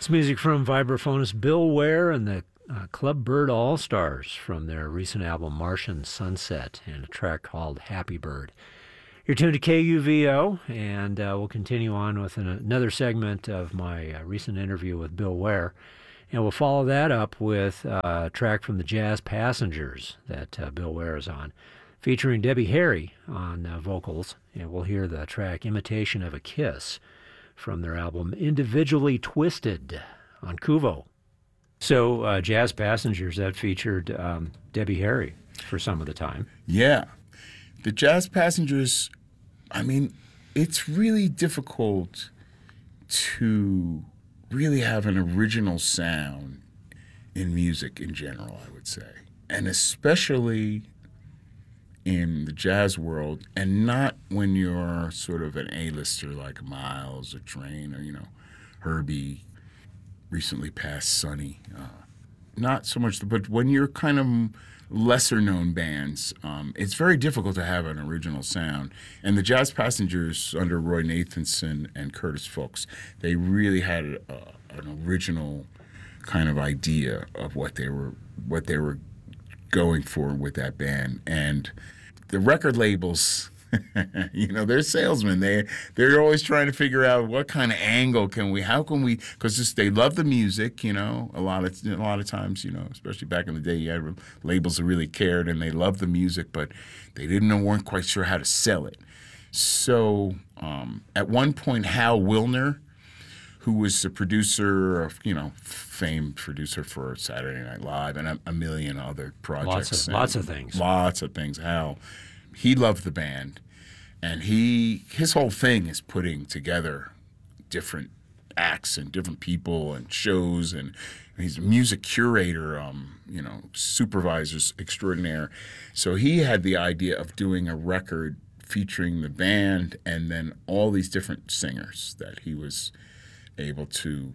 It's music from vibraphonist Bill Ware and the Club Bird All-Stars from their recent album Martian Sunset and a track called Happy Bird. You're tuned to KUVO, and we'll continue on with another segment of my recent interview with Bill Ware. And we'll follow that up with a track from the Jazz Passengers that Bill Ware is on, featuring Debbie Harry on vocals. And we'll hear the track Imitation of a Kiss from their album Individually Twisted on Kuvo. So Jazz Passengers, that featured Debbie Harry for some of the time. Yeah. The Jazz Passengers, I mean, it's really difficult to really have an original sound in music in general, I would say. And especially in the jazz world, and not when you're sort of an A-lister like Miles or Train or, Herbie, recently passed Sonny. Not so much, but when you're kind of lesser-known bands, it's very difficult to have an original sound. And the Jazz Passengers, under Roy Nathanson and Curtis Fuchs, they really had an original kind of idea of what they were going for with that band. And the record labels, they're salesmen. They're always trying to figure out what kind of angle how can we, because they love the music, a lot of times, especially back in the day, you had labels that really cared and they loved the music, but they weren't quite sure how to sell it. So at one point, Hal Wilner, who was the producer of, famed producer for Saturday Night Live and a million other projects. Lots of things. Lots of things. Hal, he loved the band, and his whole thing is putting together different acts and different people and shows, and he's a music curator, supervisors extraordinaire. So he had the idea of doing a record featuring the band and then all these different singers that he was able to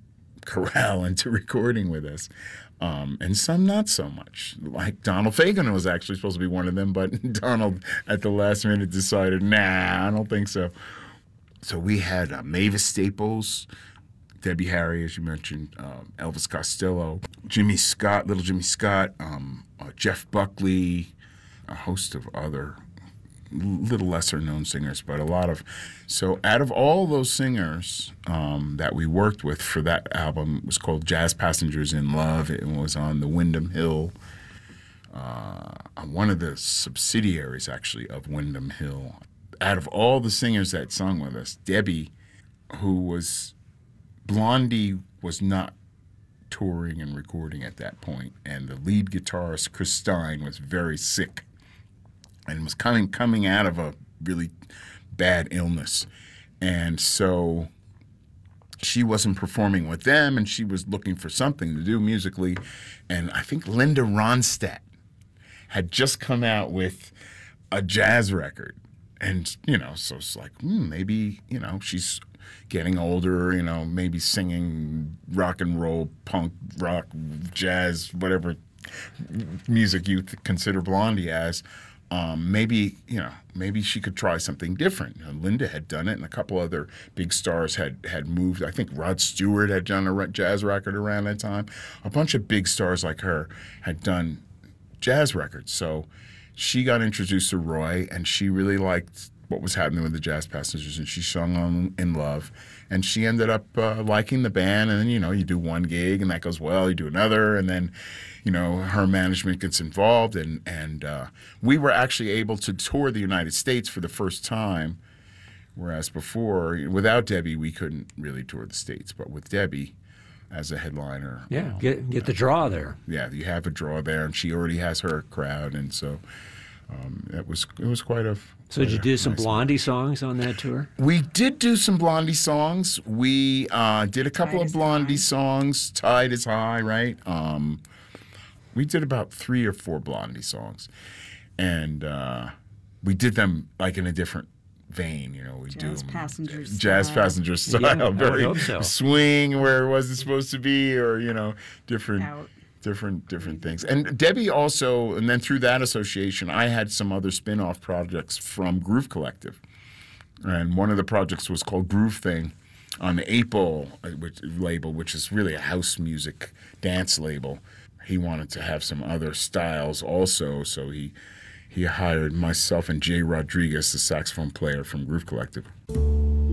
corral into recording with us, and some not so much. Like Donald Fagen was actually supposed to be one of them, but Donald at the last minute decided, nah, I don't think so. So we had Mavis Staples, Debbie Harry, as you mentioned, Elvis Costello, Jimmy Scott, Little Jimmy Scott, Jeff Buckley, a host of other little lesser known singers, but a lot of. So out of all those singers that we worked with for that album, it was called Jazz Passengers in Love. It was on the Windham Hill, one of the subsidiaries actually of Windham Hill. Out of all the singers that sung with us, Debbie, Blondie was not touring and recording at that point, and the lead guitarist, Chris Stein, was very sick and was coming out of a really bad illness. And so she wasn't performing with them, and she was looking for something to do musically. And I think Linda Ronstadt had just come out with a jazz record. And, so it's like, maybe, she's getting older, maybe singing rock and roll, punk, rock, jazz, whatever music you consider Blondie as. Maybe she could try something different. Linda had done it, and a couple other big stars had moved. I think Rod Stewart had done a jazz record around that time. A bunch of big stars like her had done jazz records. So she got introduced to Roy, and she really liked what was happening with the Jazz Passengers, and she sung on In Love. And she ended up liking the band, and then, you do one gig, and that goes well. You do another, and then, her management gets involved, and we were actually able to tour the United States for the first time, whereas before, without Debbie, we couldn't really tour the States. But with Debbie as a headliner. Yeah, get the draw there. Yeah, you have a draw there, and she already has her crowd, and so it was quite a... So did you do some Blondie songs on that tour? We did do some Blondie songs. We did a couple of Blondie songs. Tide is High, right? We did about 3 or 4 Blondie songs. And we did them like in a different vein, we Jazz Passengers Jazz Passengers style. Yeah, very so. Swing where it wasn't supposed to be, or, different things. And Debbie also, and then through that association, I had some other spin-off projects from Groove Collective. And one of the projects was called Groove Thing. on the 8-Ball label, which is really a house music dance label. He wanted to have some other styles also, so he hired myself and Jay Rodriguez, the saxophone player from Groove Collective.